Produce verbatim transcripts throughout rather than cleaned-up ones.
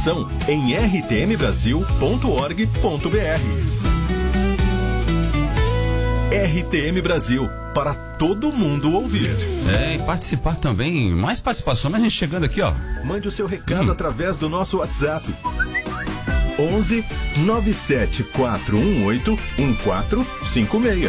informação em r t m brasil ponto org ponto b r. R T M Brasil, para todo mundo ouvir. É, e participar também, mais participação, mas a gente chegando aqui, ó. Mande o seu recado hum. através do nosso WhatsApp. onze nove sete quatro um oito um quatro cinco seis.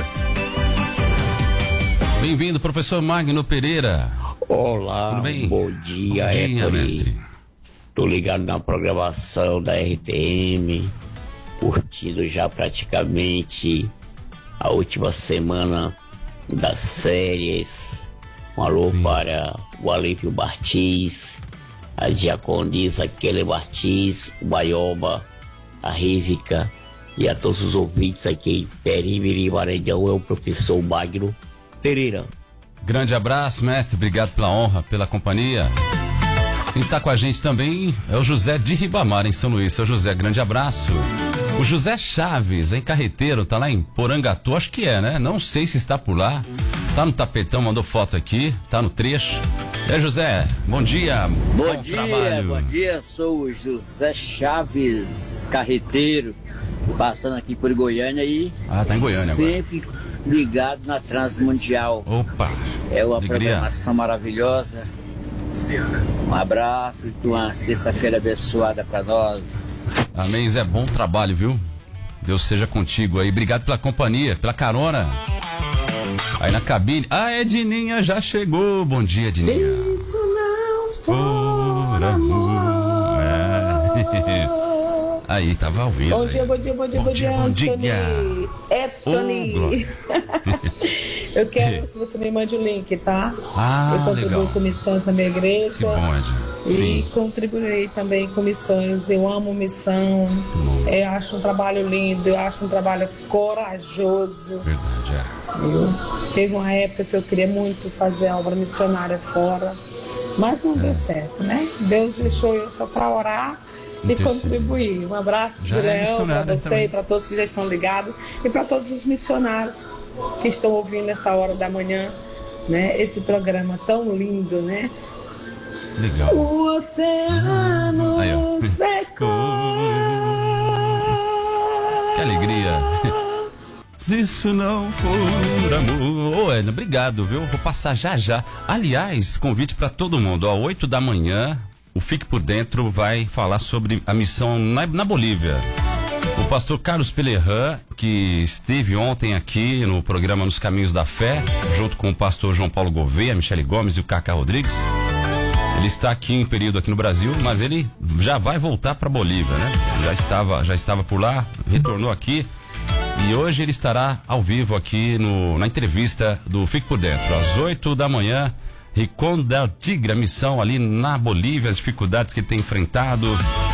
Bem-vindo, professor Magno Pereira. Olá, tudo bem? Bom dia, bom dia, é mestre. Tô ligado na programação da R T M, curtindo já praticamente a última semana das férias. Um alô Sim. para o Alívio Martins, a diaconisa Kelly Martins, o Baioba, a Rívica e a todos os ouvintes aqui em Perimiri, Maranhão. É o professor Magno Pereira. Grande abraço, mestre, obrigado pela honra, pela companhia. Quem está com a gente também é o José de Ribamar, em São Luís. Seu José, grande abraço. O José Chaves, em Carreteiro, tá lá em Porangatu, acho que é, né? Não sei se está por lá. Tá no tapetão, mandou foto aqui, tá no trecho. É, José, bom dia. Bom, bom dia, trabalho. bom dia, sou o José Chaves, Carreteiro, passando aqui por Goiânia e ah, tá em Goiânia sempre agora. Ligado na Transmundial. Opa! É uma alegria. Programação maravilhosa. Um abraço e uma sexta-feira abençoada para nós. Amém, Zé, bom trabalho, viu? Deus seja contigo aí. Obrigado pela companhia, pela carona. Aí na cabine. A Edninha já chegou. Bom dia, Edninha. Isso não for amor. É. Aí, tava ouvindo. Bom dia, bom dia, bom dia, bom dia, bom dia. Anthony. É, Tony. Oh, eu quero que você me mande o link, tá? Ah, eu contribuo legal. com missões na minha igreja. Que bom, Ed. E Sim. contribuirei também com missões. Eu amo missão. É, acho um trabalho lindo, eu acho um trabalho corajoso. Verdade, é. Eu, teve uma época que eu queria muito fazer obra missionária fora, mas não é. deu certo, né? Deus deixou eu só para orar e contribuir. Um abraço de Leão para você também. E para todos que já estão ligados e para todos os missionários que estão ouvindo essa hora da manhã, né? Esse programa tão lindo, né? Legal. O oceano ah, secou. Que alegria. Se isso não for amor. Ô, Edna, obrigado, viu? Vou passar já já. Aliás, convite para todo mundo. Ó, oito da manhã, o Fique por Dentro vai falar sobre a missão na, na Bolívia. O pastor Carlos Pelerran, que esteve ontem aqui no programa Nos Caminhos da Fé, junto com o pastor João Paulo Gouveia, a Michele Gomes e o Cacá Rodrigues. Ele está aqui em período aqui no Brasil, mas ele já vai voltar para Bolívia, né? Já estava, já estava por lá, retornou aqui e hoje ele estará ao vivo aqui no, na entrevista do Fique por Dentro, às oito da manhã. Rincón del Tigre, a missão ali na Bolívia, as dificuldades que ele tem enfrentado.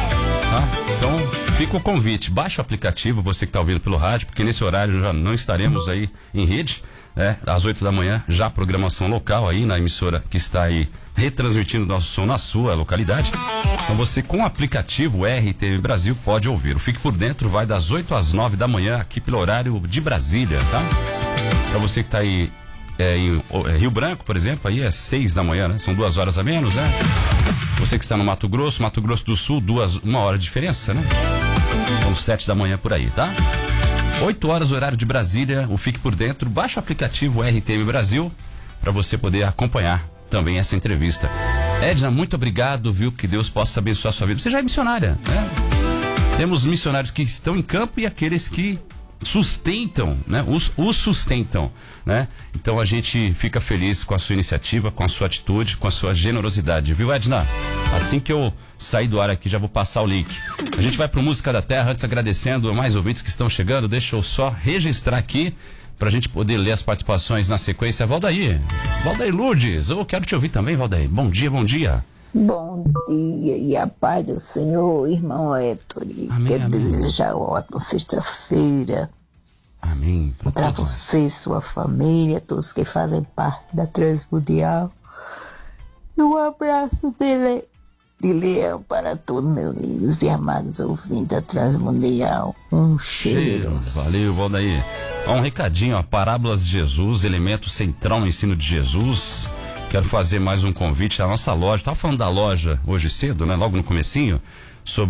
Tá? Então, fica o convite. Baixa o aplicativo, você que está ouvindo pelo rádio, porque nesse horário já não estaremos aí em rede, né? Às oito da manhã, já programação local aí na emissora que está aí retransmitindo nosso som na sua localidade. Então você com o aplicativo R T M Brasil pode ouvir. O Fique por Dentro vai das oito às nove da manhã aqui pelo horário de Brasília, tá? Para você que está aí É, em é, Rio Branco, por exemplo, aí é seis da manhã, né? São duas horas a menos, né? Você que está no Mato Grosso, Mato Grosso do Sul, duas, uma hora de diferença, né? São sete da manhã por aí, tá? Oito horas, horário de Brasília, o Fique por Dentro. Baixa o aplicativo R T M Brasil para você poder acompanhar também essa entrevista. Edna, muito obrigado, viu? Que Deus possa abençoar a sua vida. Você já é missionária, né? Temos missionários que estão em campo e aqueles que sustentam, né? Os, os sustentam, né? Então a gente fica feliz com a sua iniciativa, com a sua atitude, com a sua generosidade, viu, Edna? Assim que eu sair do ar aqui, já vou passar o link. A gente vai pro Música da Terra, antes agradecendo a mais ouvintes que estão chegando. Deixa eu só registrar aqui pra gente poder ler as participações na sequência. Valdair, Valdair Lourdes, eu quero te ouvir também, Valdair. Bom dia, bom dia. Bom dia e a paz do Senhor, irmão Ettore. Amém, que amém. deseja ótima sexta-feira. Amém. Para você, sua família, todos que fazem parte da Transmundial. E um abraço de, le... de leão para todos meus e amados ouvintes da Transmundial. Um cheiro. cheiro. Valeu, Valdair. Ó, um recadinho, ó, Parábolas de Jesus, elemento central no ensino de Jesus. Quero fazer mais um convite à nossa loja. Estava falando da loja hoje cedo, né? Logo no comecinho.